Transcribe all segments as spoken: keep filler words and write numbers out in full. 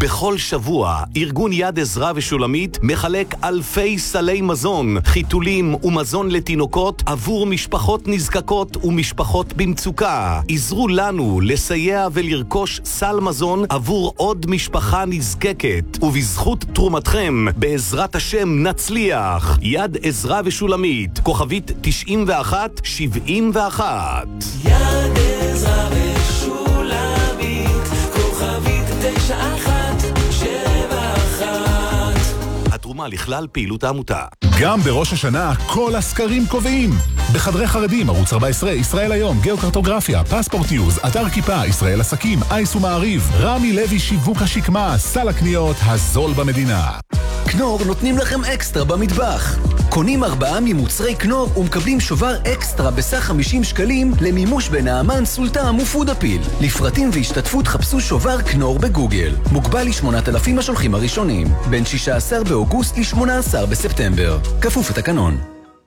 בכל שבוע, ארגון יד עזרה ושולמית מחלק אלפי סלי מזון, חיתולים ומזון לתינוקות עבור משפחות נזקקות ומשפחות במצוקה. עזרו לנו לסייע ולרכוש סל מזון עבור עוד משפחה נזקקת, ובזכות תרומתכם, בעזרת השם נצליח. יד עזרה ושולמית, כוכבית תשעים ואחת שבעים ואחת. יד עזרה ושולמית, כוכבית תשע אחת שבע אחת. התרומה לכלל פעילות העמותה. גם בראש השנה כל הסקרים קובעים. בחדרי חרדים, ערוץ ארבע עשרה, ישראל היום, גיאוקרטוגרפיה, פספורט ניוז, אתר כיפה, ישראל עסקים, אייס ומעריב, רמי לוי שיווק השקמה, סל הקניות הזול במדינה. כנור נותנים לכם אקסטרה במטבח. קונים ארבעה ממוצרי כנור ומקבלים שובר אקסטרה בסך חמישים שקלים למימוש בנעמן, סולטם ופודאפיל. לפרטים והשתתפות חפשו שובר כנור בגוגל. מוגבל ל-שמונת אלפים השולחים הראשונים. בין שישה עשר באוגוסט ל-שמונה עשר בספטמבר. כפוף לתקנון.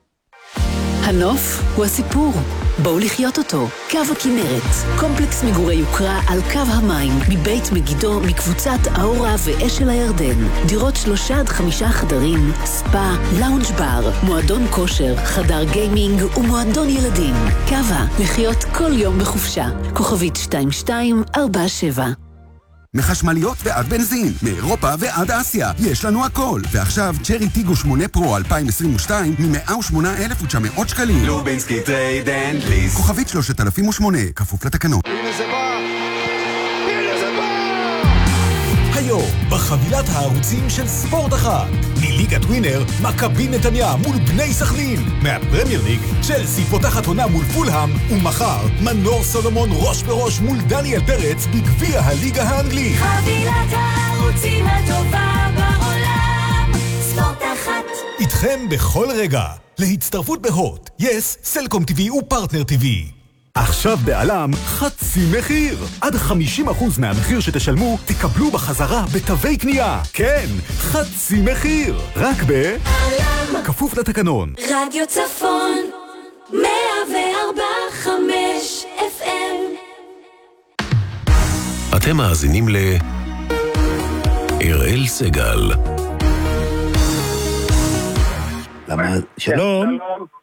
הנוף הוא הסיפור. בואו לחיות אותו. קו הכנרת, קומפלקס מגורי יוקרה על קו המים, מבית מגידו, מקבוצת האורה ואשל הירדן. דירות שלושה עד חמישה חדרים, ספה, לאונג' בר, מועדון כושר, חדר גיימינג ומועדון ילדים. קווה, לחיות כל יום בחופשה. כוכבית שתיים שתיים ארבע שבע. מחשמליות ועד בנזין, מאירופה ועד אסיה, יש לנו הכל. ועכשיו צ'רי טיגו שמונה פרו אלפיים עשרים ושתיים מ-מאה ושמונה אלף ותשע מאות שקלים. לובינסקי טרייד אנד ליס. כוכבית שלושת אלפים ושמונה, כפוף לתקנון. הנה זה בא! הנה זה בא! היום, בחבילת הערוצים של ספורט אחת. מליגת ווינר, מכבי נתניה מול בני סכנין. מהפרמייר ליג, צ'לסי פותחת עונה מול פולהאם. ומחר, מנור סולומון ראש בראש מול דניאל פרץ בגביע הליגה האנגלית. חבילת הערוצים הטובה בעולם. ספורט אחת. איתכם בכל רגע. להצטרפות בהוט, יס, סלקום טיווי ופרטנר טיווי. עכשיו בעלם חצי מחיר. עד חמישים אחוז מהמחיר שתשלמו תקבלו בחזרה בתווי קנייה. כן, חצי מחיר. רק בעלם. כפוף לתקנון. רדיו צפון מאה וארבע חמש אף אם. אתם מאזינים ל אראל סגל. למה? שלום.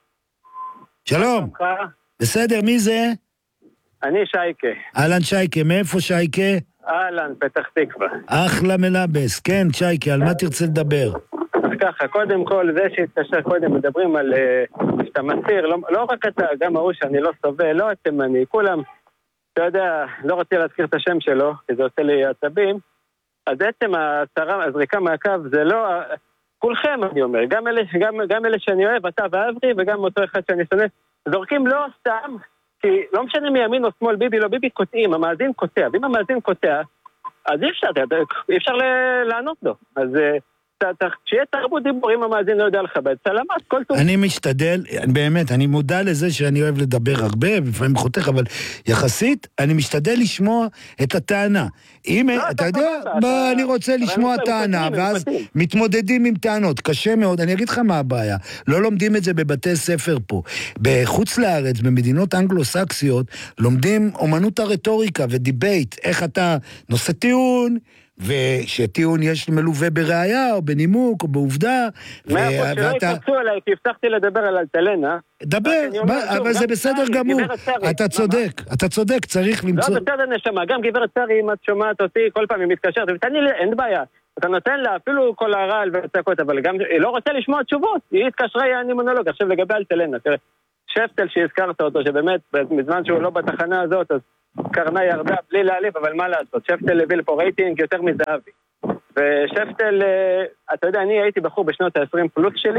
שלום. בסדר, מי זה? אני שייקה. אהלן שייקה, מאיפה שייקה? אהלן, פתח תקווה. אחלה מלבס, כן שייקה, על מה תרצה לדבר? אז ככה, קודם כל, זה שהתקשר קודם, מדברים על uh, שאתה מסיר, לא, לא רק אתה, גם ההוא שאני לא סובל, לא אתם אני, כולם, אתה יודע, לא רציתי להזכיר את השם שלו, כי זה עושה לי עצבים, אז בעצם הצרה, הזריקה מהקו, זה לא, כולכם אני אומר, גם אלה, גם, גם אלה שאני אוהב, אתה ואברי, וגם אותו אחד שאני שונא, זורקים לא סתם, כי לא משנה מימין או שמאל, ביבי לא ביבי קוטעים, המאזין קוטע, ואם המאזין קוטע, אז אי אפשר, אי אפשר לענות לו, אז כשיהיה תרבות דיבור, אם המאזין לא יודע לכבד, סלמת, כל טוב. אני משתדל, באמת, אני מודע לזה שאני אוהב לדבר הרבה, לפעמים חותך, אבל יחסית, אני משתדל לשמוע את הטענה. אם, אתה יודע, אני רוצה לשמוע טענה, ואז מתמודדים עם טענות, קשה מאוד, אני אגיד לך מה הבעיה, לא לומדים את זה בבתי ספר פה. בחוץ לארץ, במדינות אנגלו-סקסיות, לומדים אומנות הרטוריקה ודיבייט, איך אתה נושא טיעון, ושטיעון יש מלווה בראיה, או בנימוק, או בעובדה. מה יכול שלא יקצו עליי, כי הבטחתי לדבר על אלטלנה. דבר, אבל זה בסדר גמור. אתה צודק, אתה צודק, צריך למצוא... לא, בסדר נשמה, גם גברת צרי, אם את שומעת אותי, כל פעם היא מתקשרת, ותני לי, אין בעיה. אתה נותן לה אפילו כל הרעל וצעקות, אבל גם היא לא רוצה לשמוע תשובות. היא התקשרה, אני מונולוג. עכשיו לגבי אלטלנה, תראה, שפטל שהזכרת אותו, שבאמת, בזמן שהוא לא בתחנה הזאת, אז קרנה ירדה בלי להעליב, אבל מה לעשות? שפטל הביא לפה רייטינג יותר מזהבי. ושפטל, אתה יודע, אני הייתי בחור בשנות ה-עשרים פלוס שלי,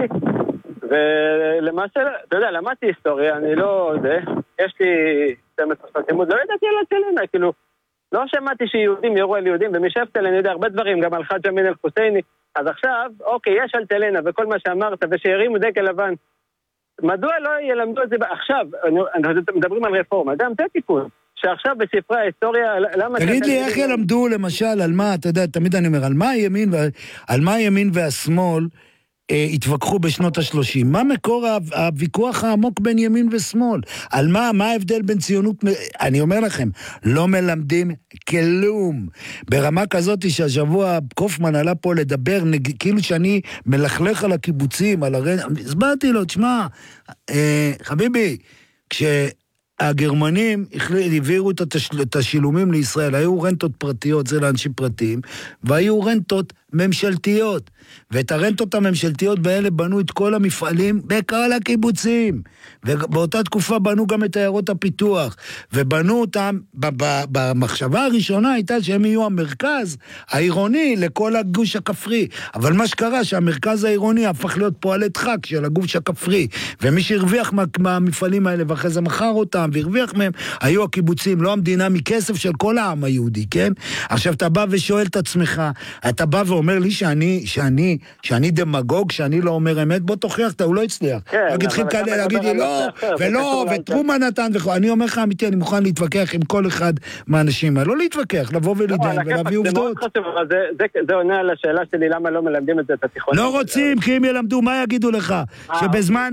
ולמעשה, אתה יודע, למדתי היסטוריה, אני לא, זה, יש לי שתים עשרה שנות לימוד, לא ידעתי על אלטלנה, כאילו, לא שמעתי שיהודים יורו על יהודים, ומשפטל אני יודע הרבה דברים, גם על חג' אמין אל-חוסייני, אז עכשיו, אוקיי, יש אלטלנה, וכל מה שאמרת, ושהרימו דקל לבן, מדוע לא ילמדו את זה עכשיו? מדברים על רפורמה, גם זה תיקון. שעכשיו בספרי ההיסטוריה, למה... תגיד לי, איך ילמדו למשל על מה, אתה יודע, תמיד אני אומר, על מה הימין, על מה הימין והשמאל התווכחו בשנות ה-שלושים. מה מקור הוויכוח העמוק בין ימין ושמאל? על מה, מה ההבדל בין ציונות? אני אומר לכם, לא מלמדים כלום. ברמה כזאת שהשבוע קופמן עלה פה לדבר, כאילו שאני מלכלך על הקיבוצים, על הרנ... הסברתי לו, תשמע, אה, חביבי, כש... הגרמנים העבירו את השילומים לישראל, היו רנטות פרטיות, זה לאנשים פרטיים, והיו רנטות ממשלתיות, ואת הרנטות הממשלתיות באלה בנו את כל המפעלים בכל הקיבוצים, ובאותה תקופה בנו גם את עיירות הפיתוח, ובנו אותם, במחשבה הראשונה הייתה שהם יהיו המרכז העירוני לכל הגוש הכפרי, אבל מה שקרה שהמרכז העירוני הפך להיות פועלי דחק של הגוש הכפרי, ומי שהרוויח מה, מהמפעלים האלה ואחרי זה מכר אותם והרוויח מהם, היו הקיבוצים, לא המדינה, מכסף של כל העם היהודי, כן? עכשיו אתה בא ושואל את עצמך, אתה בא ואומר לי שאני, שאני, שאני דמגוג, שאני לא אומר אמת, בוא תוכיח, הוא לא הצליח. רק התחיל כאלה להגיד לי, לא, ולא, וטרומן נתן, אני אומר לך אמיתי, אני מוכן להתווכח עם כל אחד מהאנשים, לא להתווכח, לבוא ולהתדיין ולהביא עובדות. זה עונה על השאלה שלי, למה לא מלמדים את זה את התיכון? לא רוצים, כי אם ילמדו, מה יגידו לך? שבזמן,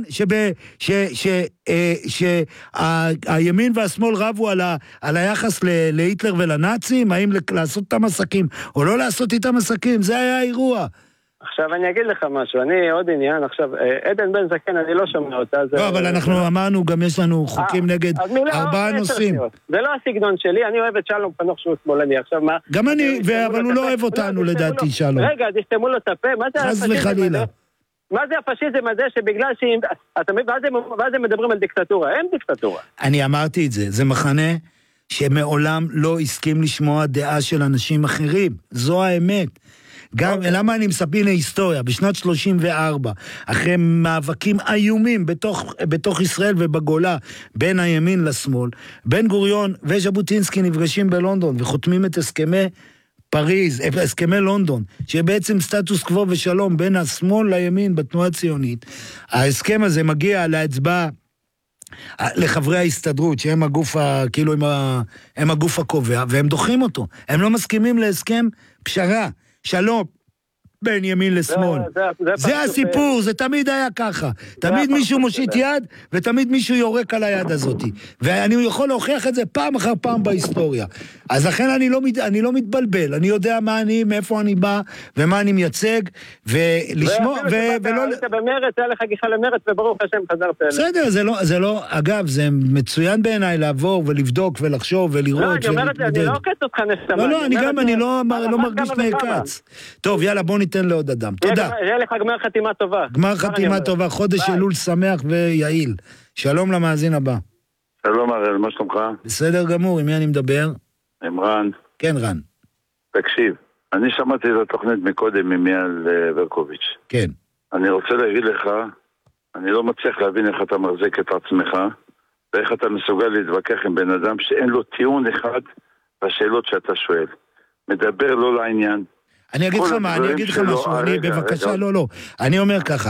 שהימין והשמאל רבו על היחס להיטלר ולנאצים, האם לעשות איתם עסקים או לא לעשות איתם עסקים, זה היה האירוע. עכשיו אני אגיד לך משהו, אני עוד עניין, עכשיו, עדן בן זקן, אני לא שומע אותה. לא, אבל אנחנו אמרנו, גם יש לנו חוקים נגד ארבעה נושאים. זה לא הסגנון שלי, אני אוהב את שלום פנוח שהוא שמאלני, עכשיו מה? גם אני, אבל הוא לא אוהב אותנו לדעתי, שלום. רגע, תשתמו לו את הפה, מה זה הפשיזם הזה? מה זה הפשיזם הזה שבגלל שהם, ואז הם מדברים על דיקטטורה, אין דיקטטורה. אני אמרתי את זה, זה מחנה שמעולם לא הסכים לשמוע דעה של אנשים אחרים, זו האמת. גם, okay. למה אני מספין להיסטוריה? בשנת שלושים וארבע, אחרי מאבקים איומים בתוך, בתוך ישראל ובגולה, בין הימין לשמאל, בן גוריון וז'בוטינסקי נפגשים בלונדון וחותמים את הסכמי פריז, הסכמי לונדון, שבעצם סטטוס קוו ושלום בין השמאל לימין בתנועה הציונית. ההסכם הזה מגיע להצבעה לחברי ההסתדרות, שהם הגוף, כאילו הם, ה, הם הגוף הקובע, והם דוחים אותו. הם לא מסכימים להסכם פשרה. שלום, בין ימין לשמאל. זה, זה, זה, זה הסיפור, זה תמיד היה ככה. תמיד מישהו מושיט יד, ותמיד מישהו יורק על היד הזאת. ואני יכול להוכיח את זה פעם אחר פעם בהיסטוריה. אז לכן אני לא, אני לא מתבלבל. אני יודע מה אני, מאיפה אני בא, ומה אני מייצג, ולשמוע, ו... ולא... היית במרץ, היה לך גיחה למרץ, וברוך השם חזרת אליי. בסדר, זה לא, זה לא, אגב, זה מצוין בעיניי לעבור ולבדוק ולחשוב ולראות. לא, אני אומרת, אני לא עוקץ אותך נשמה. לא, לא, אני גם, אני לא מרגיש נעקץ. טוב, יאללה, בוא ניתן לעוד אדם. תודה. יהיה לך גמר חתימה טובה. גמר חתימה טובה, חודש אלול שמח ויעיל. שלום למאזין הבא. שלום הראל, מה שלומך? בסדר גמור, עם מי אני מדבר? עם רן. כן, רן. תקשיב, אני שמעתי את התוכנית מקודם ממייל ורקוביץ'. כן. אני רוצה להגיד לך, אני לא מצליח להבין איך אתה מחזיק את עצמך, ואיך אתה מסוגל להתווכח עם בן אדם שאין לו טיעון אחד בשאלות שאתה שואל. מדבר לא לעניין. אני אגיד לך מה, אני אגיד לך משהו, אני בבקשה, לא, לא. אני אומר ככה,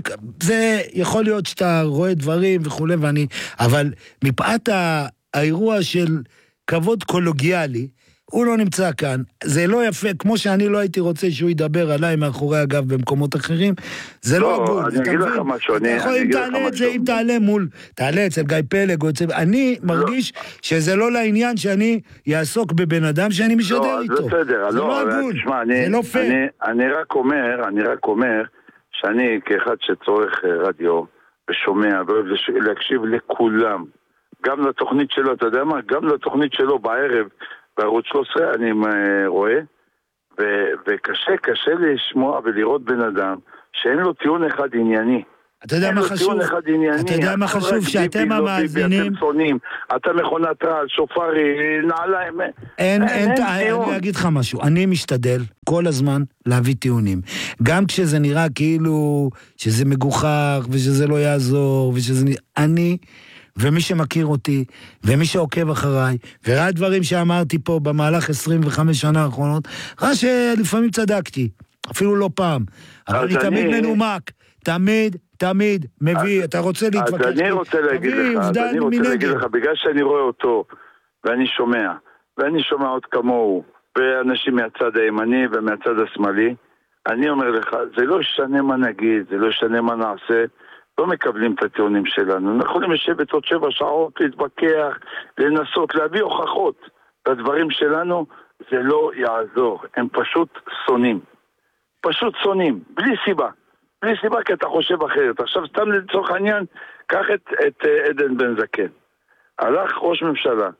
זה יכול להיות שאתה רואה דברים וכו' ואני, אבל מפאת האירוע של כבוד קולוגיאלי, הוא לא נמצא כאן, זה לא יפה, כמו שאני לא הייתי רוצה שהוא ידבר עליי מאחורי הגב במקומות אחרים, זה לא הגון. אני אגיד לך משהו, אני אגיד לך משהו. אם תעלה את זה, אם תעלה מול, תעלה אצל גיא פלג, אני מרגיש שזה לא לעניין שאני יעסוק בבן אדם שאני משדר איתו. זה בסדר, זה לא הגון, זה לא פייר. אני רק אומר, אני רק אומר, שאני כאחד שצורך רדיו ושומע ואוהב להקשיב לכולם, גם לתוכנית שלו, אתה יודע מה? גם לתוכנית שלו בערב, בערוץ שלוש עשרה אני רואה, ו- וקשה, קשה לשמוע ולראות בן אדם שאין לו טיעון אחד ענייני. אתה יודע מה חשוב? אתה יודע מה חשוב? שאתם המאזינים... אתם שונאים, אתה מכונת רעל, שופרי, נעליים... אין, אין, אני אגיד לך משהו. אני משתדל כל הזמן להביא טיעונים. גם כשזה נראה כאילו שזה מגוחך, ושזה לא יעזור, ושזה... אני... ומי שמכיר אותי, ומי שעוקב אחריי, וראה דברים שאמרתי פה במהלך עשרים וחמש שנה האחרונות, ראה שלפעמים צדקתי, אפילו לא פעם, אבל אני תמיד מנומק, תמיד, תמיד מביא, אתה רוצה להתווכח. אז אני רוצה להגיד לך, אז אני רוצה להגיד לך, בגלל שאני רואה אותו, ואני שומע, ואני שומע עוד כמוהו, ואנשים מהצד הימני ומהצד השמאלי, אני אומר לך, זה לא ישנה מה נגיד, זה לא ישנה מה נעשה, לא מקבלים את הטיעונים שלנו. אנחנו יכולים לשבת עוד שבע שעות, להתווכח, לנסות, להביא הוכחות לדברים שלנו, זה לא יעזור. הם פשוט שונאים. פשוט שונאים, בלי סיבה. בלי סיבה כי אתה חושב אחרת. עכשיו סתם לצורך העניין, קח את, את עדן בן זקן. הלך ראש ממשלה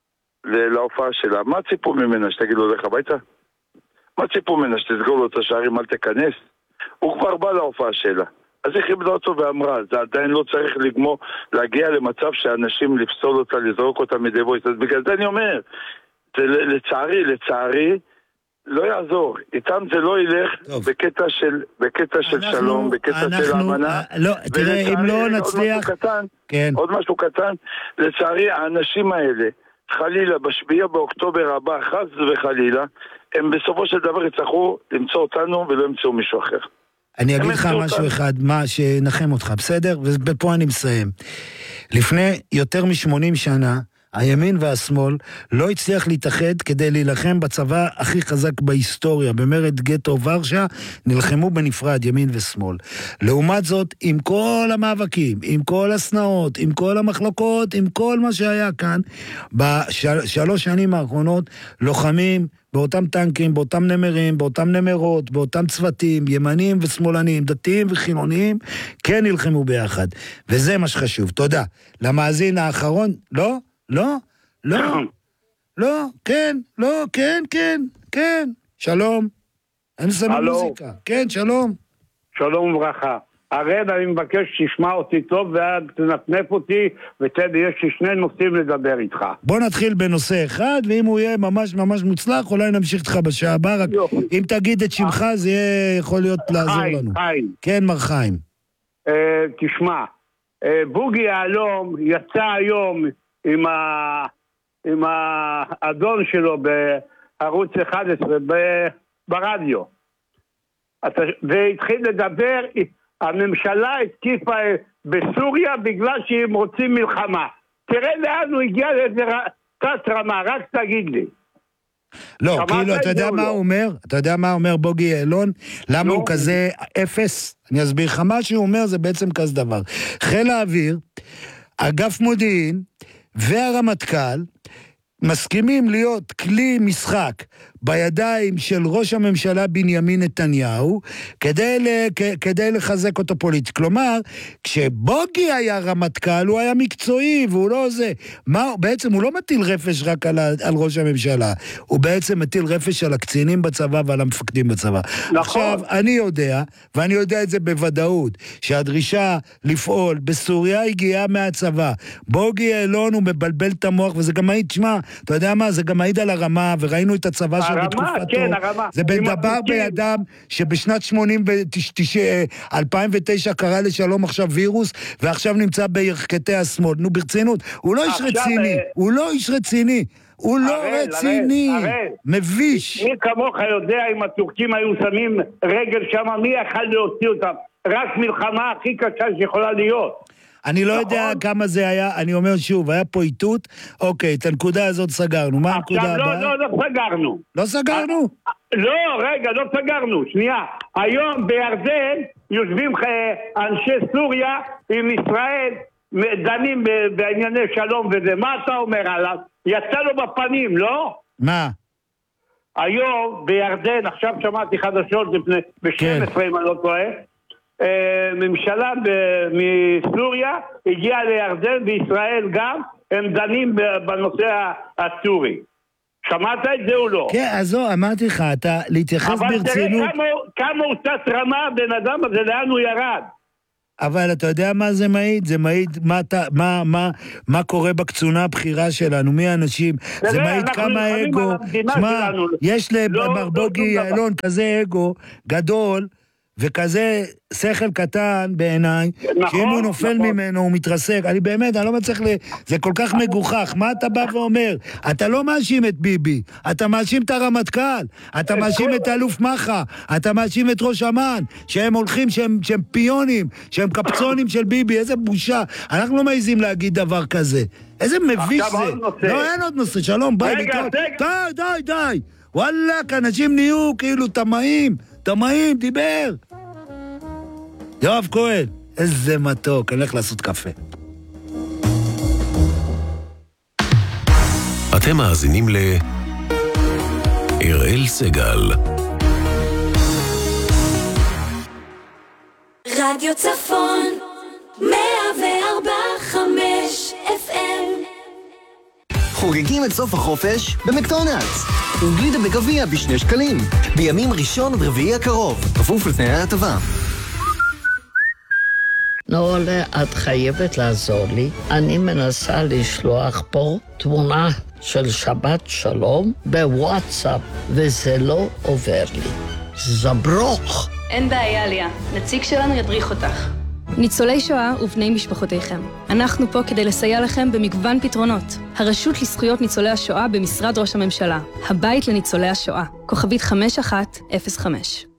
להופעה שלה, מה ציפו ממנה שתגיד לו לך הביתה? מה ציפו ממנה שתסגור לו את השערים, אל תכנס? הוא כבר בא להופעה שלה. אז היא חיבדה אותו ואמרה, זה עדיין לא צריך לגמור, להגיע למצב שאנשים לפסול אותה, לזרוק אותה מדי בויס. אז בגלל זה אני אומר, זה לצערי, לצערי, לא יעזור. איתם זה לא ילך בקטע של, בקטע של אנחנו, שלום, בקטע אנחנו, של אמנה. לא, תראה, אם לא נצליח... עוד משהו קטן, כן. עוד משהו קטן, לצערי, האנשים האלה, חלילה, בשביעי באוקטובר הבא, חס וחלילה, הם בסופו של דבר יצטרכו למצוא אותנו ולא ימצאו מישהו אחר. אני אגיד לך משהו אחד, מה שנחם אותך, בסדר? ופה אני מסיים. לפני יותר מ-שמונים שנה, הימין והשמאל לא הצליח להתאחד כדי להילחם בצבא הכי חזק בהיסטוריה. במרד גטו ורשה נלחמו בנפרד ימין ושמאל. לעומת זאת, עם כל המאבקים, עם כל הסנאות, עם כל המחלוקות, עם כל מה שהיה כאן, בשלוש שנים האחרונות לוחמים באותם טנקים, באותם נמרים, באותם נמרות, באותם צוותים, ימנים ושמאלנים, דתיים וחילוניים, כן נלחמו ביחד. וזה מה שחשוב. תודה. למאזין האחרון, לא? לא, לא, לא, כן, לא, כן, כן, כן, שלום. אני שמים מוזיקה. כן, שלום. שלום וברכה. הרד, אני מבקש שתשמע אותי טוב ועד תנפנף אותי ותדע, יש לי שני נושאים לדבר איתך. בוא נתחיל בנושא אחד, ואם הוא יהיה ממש ממש מוצלח, אולי נמשיך איתך בשעה הבאה, רק אם תגיד את שמך, זה יהיה יכול להיות לעזור לנו. חיים. כן, מר חיים. תשמע, בוגי יעלום יצא היום עם, ה... עם האדון שלו בערוץ אחד עשרה ב... ברדיו. והתחיל לדבר, הממשלה התקיפה בסוריה בגלל שהם רוצים מלחמה. תראה לאן הוא הגיע לאיזה תת רמה, רק תגיד לי. לא, כאילו, אתה יודע מה הוא אומר? אתה יודע מה אומר בוגי יעלון? למה הוא כזה אפס? אני אסביר לך מה שהוא אומר, זה בעצם כזה דבר. חיל האוויר, אגף מודיעין, והרמטכ"ל מסכימים להיות כלי משחק בידיים של ראש הממשלה בנימין נתניהו כדי, כ, כדי לחזק אותו פוליטית. כלומר, כשבוגי היה רמטכ"ל הוא היה מקצועי והוא לא זה. מה, בעצם הוא לא מטיל רפש רק על, על ראש הממשלה, הוא בעצם מטיל רפש על הקצינים בצבא ועל המפקדים בצבא. נכון. עכשיו, אני יודע, ואני יודע את זה בוודאות, שהדרישה לפעול בסוריה הגיעה מהצבא. בוגי יעלון הוא מבלבל את המוח, וזה גם מעיד, תשמע, אתה יודע מה, זה גם מעיד על הרמה, וראינו את הצבא שלו בתקופתו. כן, הרמה. זה בדבר בידם שבשנת שמונים אלפיים ותשע קרא לשלום עכשיו וירוס, ועכשיו נמצא בירכתי השמאל. נו, ברצינות. הוא לא איש רציני. הוא לא איש רציני. הוא לא רציני. מביש. מי כמוך יודע אם הטורקים היו שמים רגל שם, מי יכל להוציא אותם? רק מלחמה הכי קשה שיכולה להיות. אני לא יודע כמה זה היה, אני אומר שוב, היה פה איתות, אוקיי, את הנקודה הזאת סגרנו. מה הנקודה הבאה? לא, לא, לא סגרנו. לא סגרנו? לא, רגע, לא סגרנו, שנייה. היום בירדן יושבים אנשי סוריה עם ישראל, דנים בענייני שלום וזה. מה אתה אומר עליו? יצא לו בפנים, לא? מה? היום בירדן, עכשיו שמעתי חדשות ב-שתים עשרה אם אני לא טועה, ממשלה מסוריה הגיעה לירדן וישראל גם, הם דנים בנושא הסורי. שמעת את זה או לא? כן, אז זו, אמרתי לך, אתה להתייחס ברצינות. אבל תראה כמה, כמה הוא קצת רמה, בן אדם הזה, לאן הוא ירד. אבל אתה יודע מה זה מעיד? זה מעיד מה, מה, מה, מה קורה בקצונה הבחירה שלנו, מי האנשים. זה מעיד כמה אגו. שמה, יש למר בוגי יעלון כזה אגו גדול, וכזה שכל קטן בעיניי, נכון, שאם הוא נופל נכון. ממנו הוא מתרסק. אני באמת, אני לא מצליח ל... זה כל כך מגוחך. מה אתה בא ואומר? אתה לא מאשים את ביבי, אתה מאשים את הרמטכ"ל, אתה מאשים את אלוף מחה, אתה מאשים את ראש אמ"ן, שהם הולכים, שהם, שהם פיונים, שהם קפצונים של ביבי. איזה בושה. אנחנו לא מעיזים להגיד דבר כזה. איזה מביש זה. לא, אין עוד נושא. שלום, ביי. די, די, די. וואלק, אנשים נהיו כאילו תמאים. תמאים, דיבר. יואב כהן, איזה מתוק, אני הולך לעשות קפה. אתם מאזינים ל... אראל סגל. רדיו צפון מאה וארבע חמש אף אם. חוגגים את סוף החופש במקדונלדס. עם גלידה בגביע בשני שקלים. בימים ראשון עד רביעי הקרוב. כפוף לתנאי ההטבה. נולה, את חייבת לעזור לי. אני מנסה לשלוח פה תמונה של שבת שלום בוואטסאפ, וזה לא עובר לי. זברוך. אין בעיה, ליה. נציג שלנו ידריך אותך. ניצולי שואה ובני משפחותיכם. אנחנו פה כדי לסייע לכם במגוון פתרונות. הרשות לזכויות ניצולי השואה במשרד ראש הממשלה. הבית לניצולי השואה. כוכבית חמש אחת אפס חמש.